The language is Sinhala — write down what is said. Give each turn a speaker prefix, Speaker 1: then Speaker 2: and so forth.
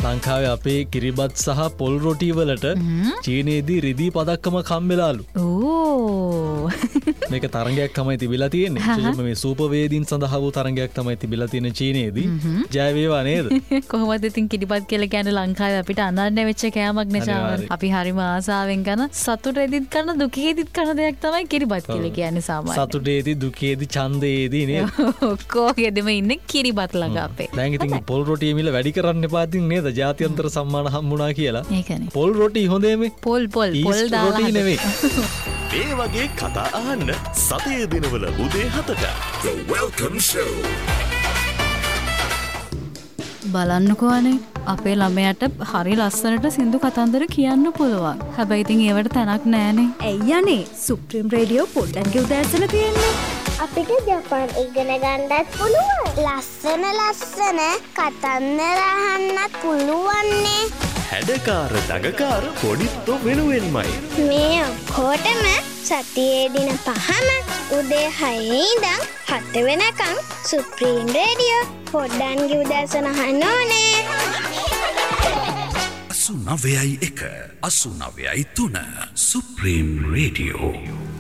Speaker 1: ලංකාවේ අපේ කිරිබත් සහ පොල් රොටි වලට චීනයේදී රිදී පදක්කම කම්බෙලාලු.
Speaker 2: ඕ.
Speaker 1: මේක තරගයක් තමයි තිබිලා තියෙන්නේ. විශේෂයෙන්ම මේ සූපවේදීන් සඳහා වූ තරගයක් තමයි තිබිලා තියෙන චීනයේදී. ජය වේවා නේද?
Speaker 2: කොහොමද ඉතින් කිරිබත් කියලා කියන්නේ ලංකාවේ අපිට අනන්න වෙච්ච කෑමක් නේ. අපි හරිම ආසාවෙන් කරන සතුටේදීත් කරන දුකේදීත් කරන දෙයක් තමයි කිරිබත් කියලා කියන්නේ සාමාන්‍යයෙන්. සතුටේදී
Speaker 1: දුකේදී ඡන්දේදී නේද?
Speaker 2: ඔක්කොගෙදම ඉන්නේ කිරිබත් ළඟ අපේ.
Speaker 1: දැන් ඉතින් පොල් රොටිය මිල වැඩි කරන්න එපා ඉතින් නේද? ජාත්‍යන්තර සම්මාන හම්බුණා කියලා.
Speaker 2: ඒකනේ.
Speaker 1: පොල් රොටි හොඳේ මේ.
Speaker 2: පොල් දාලා
Speaker 1: රොටි නෙවෙයි.
Speaker 3: මේ වගේ කතා අහන්න සතියේ දිනවල උදේ 7ට The Welcome Show.
Speaker 2: බලන්නකෝ අනේ අපේ ළමයාට හරි ලස්සනට සින්දු කතන්දර කියන්න පුළුවන්. හැබැයි ඉතින් ඒවට තැනක් නෑනේ.
Speaker 4: ඇයි අනේ සුප්‍රීම රේඩියෝ පොඩ්ඩක් උදෑසන තියෙන්නේ.
Speaker 5: අපිට ජපාන් ඉගෙන ගන්නත් පුළුවන්. ලස්සන කතන්දර අහන්නත් පුළුවන්නේ.
Speaker 3: හැඩකාර දඟකාර පොඩිත්තෝ වෙනුවෙන්මයි.
Speaker 5: මේ ඔක්කොටම සතියේ දින 5ම උදේ 6 ඉඳන් 7 වෙනකම් සුප්‍රීම රේඩියෝ පොඩ්ඩන්ගේ උදෑසන අහන්න ඕනේ.
Speaker 6: 89.1 89.3 සුප්‍රීම රේඩියෝ